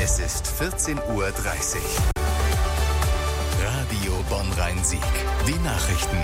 Es ist 14:30 Uhr. Radio Bonn-Rhein-Sieg. Die Nachrichten.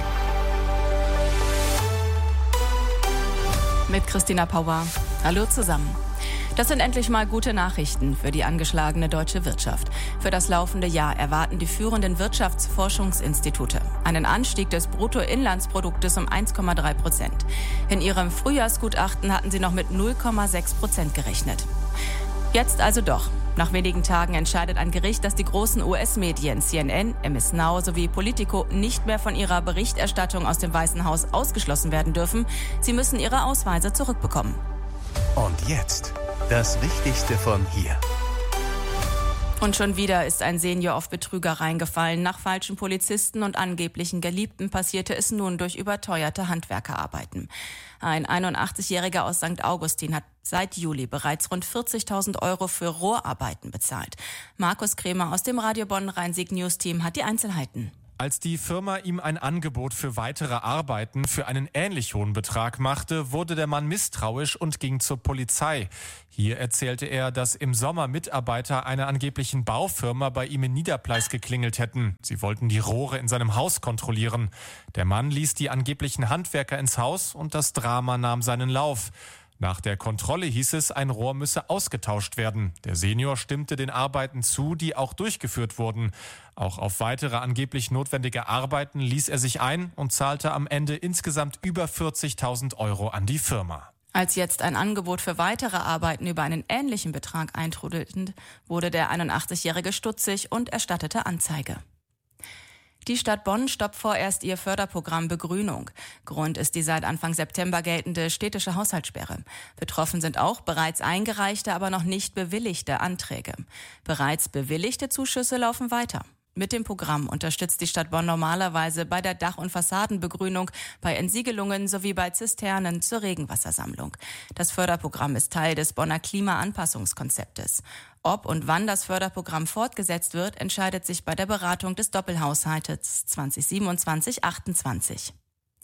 Mit Christina Pauer. Hallo zusammen. Das sind endlich mal gute Nachrichten für die angeschlagene deutsche Wirtschaft. Für das laufende Jahr erwarten die führenden Wirtschaftsforschungsinstitute einen Anstieg des Bruttoinlandsproduktes um 1,3%. In ihrem Frühjahrsgutachten hatten sie noch mit 0,6% gerechnet. Jetzt also doch. Nach wenigen Tagen entscheidet ein Gericht, dass die großen US-Medien CNN, MS Now sowie Politico nicht mehr von ihrer Berichterstattung aus dem Weißen Haus ausgeschlossen werden dürfen. Sie müssen ihre Ausweise zurückbekommen. Und jetzt das Wichtigste von hier. Und schon wieder ist ein Senior auf Betrüger reingefallen. Nach falschen Polizisten und angeblichen Geliebten passierte es nun durch überteuerte Handwerkerarbeiten. Ein 81-Jähriger aus St. Augustin hat seit Juli bereits rund 40.000 Euro für Rohrarbeiten bezahlt. Markus Kremer aus dem Radio Bonn-Rhein-Sieg News Team hat die Einzelheiten. Als die Firma ihm ein Angebot für weitere Arbeiten für einen ähnlich hohen Betrag machte, wurde der Mann misstrauisch und ging zur Polizei. Hier erzählte er, dass im Sommer Mitarbeiter einer angeblichen Baufirma bei ihm in Niederpleis geklingelt hätten. Sie wollten die Rohre in seinem Haus kontrollieren. Der Mann ließ die angeblichen Handwerker ins Haus und das Drama nahm seinen Lauf. Nach der Kontrolle hieß es, ein Rohr müsse ausgetauscht werden. Der Senior stimmte den Arbeiten zu, die auch durchgeführt wurden. Auch auf weitere angeblich notwendige Arbeiten ließ er sich ein und zahlte am Ende insgesamt über 40.000 Euro an die Firma. Als jetzt ein Angebot für weitere Arbeiten über einen ähnlichen Betrag eintrudelte, wurde der 81-Jährige stutzig und erstattete Anzeige. Die Stadt Bonn stoppt vorerst ihr Förderprogramm Begrünung. Grund ist die seit Anfang September geltende städtische Haushaltssperre. Betroffen sind auch bereits eingereichte, aber noch nicht bewilligte Anträge. Bereits bewilligte Zuschüsse laufen weiter. Mit dem Programm unterstützt die Stadt Bonn normalerweise bei der Dach- und Fassadenbegrünung, bei Entsiegelungen sowie bei Zisternen zur Regenwassersammlung. Das Förderprogramm ist Teil des Bonner Klimaanpassungskonzeptes. Ob und wann das Förderprogramm fortgesetzt wird, entscheidet sich bei der Beratung des Doppelhaushaltes 2027-28.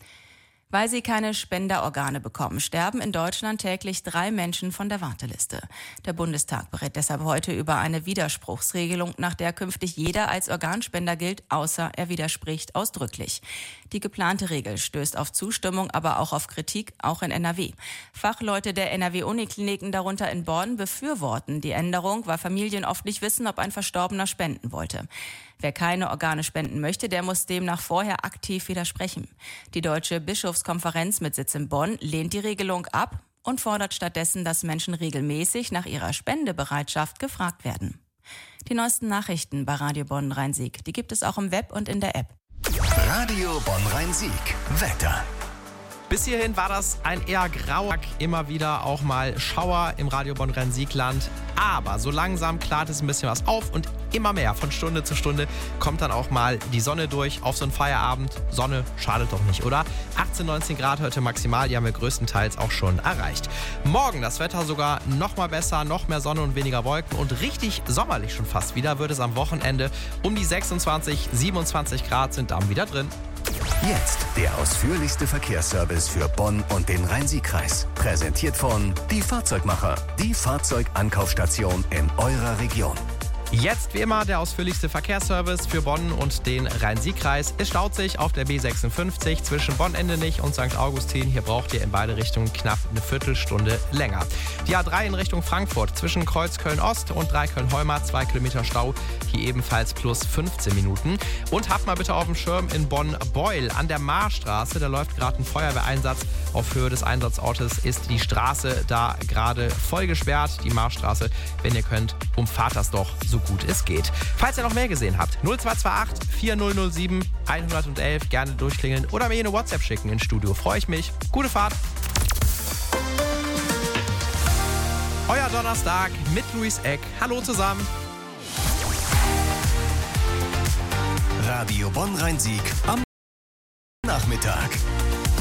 Weil sie keine Spenderorgane bekommen, sterben in Deutschland täglich 3 Menschen von der Warteliste. Der Bundestag berät deshalb heute über eine Widerspruchsregelung, nach der künftig jeder als Organspender gilt, außer er widerspricht ausdrücklich. Die geplante Regel stößt auf Zustimmung, aber auch auf Kritik, auch in NRW. Fachleute der NRW-Unikliniken, darunter in Bonn, befürworten die Änderung, weil Familien oft nicht wissen, ob ein Verstorbener spenden wollte. Wer keine Organe spenden möchte, der muss demnach vorher aktiv widersprechen. Die Deutsche Bischofskonferenz mit Sitz in Bonn lehnt die Regelung ab und fordert stattdessen, dass Menschen regelmäßig nach ihrer Spendebereitschaft gefragt werden. Die neuesten Nachrichten bei Radio Bonn-Rhein-Sieg, die gibt es auch im Web und in der App. Radio Bonn-Rhein-Sieg. Wetter. Bis hierhin war das ein eher grauer Tag, immer wieder auch mal Schauer im Radio Bonn-Rhein-Sieg-Land. Aber so langsam klart es ein bisschen was auf und immer mehr von Stunde zu Stunde kommt dann auch mal die Sonne durch auf so einen Feierabend. Sonne schadet doch nicht, oder? 18, 19 Grad heute maximal, die haben wir größtenteils auch schon erreicht. Morgen das Wetter sogar noch mal besser, noch mehr Sonne und weniger Wolken und richtig sommerlich schon fast wieder wird es am Wochenende. Um die 26, 27 Grad sind dann wieder drin. Jetzt der ausführlichste Verkehrsservice für Bonn und den Rhein-Sieg-Kreis. Präsentiert von Die Fahrzeugmacher, die Fahrzeugankaufstation in eurer Region. Jetzt wie immer der ausführlichste Verkehrsservice für Bonn und den Rhein-Sieg-Kreis. Es staut sich auf der B56 zwischen Bonn-Endenich und St. Augustin. Hier braucht ihr in beide Richtungen knapp eine Viertelstunde länger. Die A3 in Richtung Frankfurt zwischen Kreuz Köln-Ost und Dreiköln-Holmer 2 Kilometer Stau. Hier ebenfalls plus 15 Minuten. Und habt mal bitte auf dem Schirm in Bonn-Beul an der Marstraße. Da läuft gerade ein Feuerwehreinsatz. Auf Höhe des Einsatzortes ist die Straße da gerade voll gesperrt. Die Marstraße, wenn ihr könnt, umfahrt das doch so gut es geht. Falls ihr noch mehr gesehen habt, 0228 4007 111 gerne durchklingeln oder mir eine WhatsApp schicken ins Studio. Freue ich mich. Gute Fahrt. Euer Donnerstag mit Luis Eck. Hallo zusammen. Radio Bonn-Rhein-Sieg am Nachmittag.